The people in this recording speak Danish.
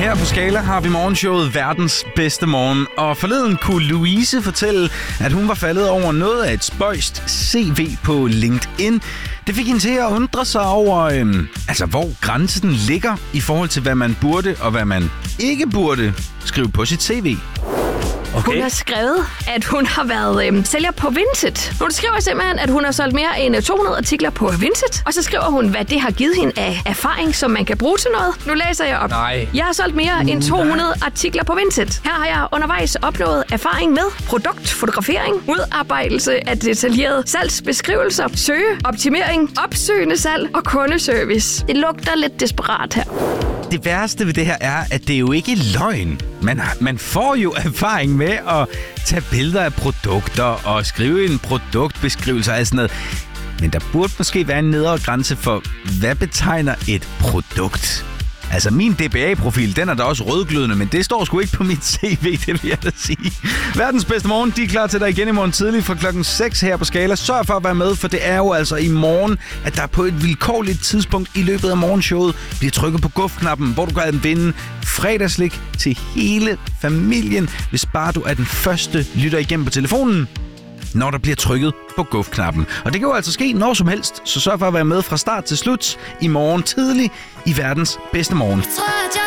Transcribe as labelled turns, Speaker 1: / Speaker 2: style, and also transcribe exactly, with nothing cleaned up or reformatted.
Speaker 1: Her på Skala har vi morgenshowet Verdens Bedste Morgen. Og forleden kunne Louise fortælle, at hun var faldet over noget af et spøjst C V på LinkedIn. Det fik hende til at undre sig over, øhm, altså hvor grænsen ligger i forhold til, hvad man burde og hvad man ikke burde skrive på sit C V. Okay.
Speaker 2: Hun har skrevet, at hun har været øhm, sælger på Vinted. Hun skriver simpelthen, at hun har solgt mere end to hundrede artikler på Vinted. Og så skriver hun, hvad det har givet hende af erfaring, som man kan bruge til noget. Nu læser jeg op.
Speaker 3: Nej.
Speaker 2: Jeg har solgt mere end to hundrede Nej. artikler på Vinted. Her har jeg undervejs opnået erfaring med produktfotografering, udarbejdelse af detaljerede salgsbeskrivelser, søgeoptimering, opsøgende salg og kundeservice. Det lugter lidt desperat her.
Speaker 1: Det værste ved det her er, at det er jo ikke løgn. Man, har, man får jo erfaring med at tage billeder af produkter og skrive en produktbeskrivelse og sådan noget. Men der burde måske være en nedre grænse for, hvad betegner et produkt? Altså, min D B A-profil, den er da også rødglødende, men det står sgu ikke på mit C V, det vil jeg da sige. Verdens Bedste Morgen, de er klar til dig igen i morgen tidlig fra klokken seks her på Skala. Sørg for at være med, for det er jo altså i morgen, at der på et vilkårligt tidspunkt i løbet af morgenshowet bliver trykket på guf-knappen, hvor du kan vinde fredagslik til hele familien, hvis bare du er den første lytter igennem på telefonen, når der bliver trykket på guf-knappen. Og det kan jo altså ske når som helst, så sørg for at være med fra start til slut i morgen tidlig i Verdens Bedste Morgen.